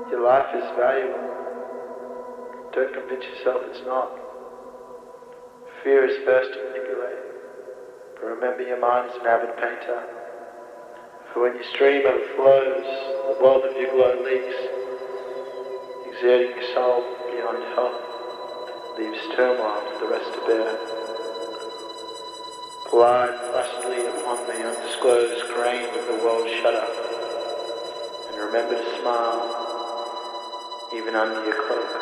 Your life is valuable. Don't convince yourself it's not. Fear is first to manipulate, but remember your mind is an avid painter. For when your stream overflows, the wealth of your glow leaks, exerting your soul beyond health, leaves turmoil for the rest to bear. Glide placidly upon the undisclosed grain of the world shudder, and remember to smile, even under your cloak.